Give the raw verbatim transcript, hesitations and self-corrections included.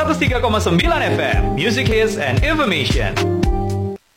seratus tiga koma sembilan F M, Music Hits and Information.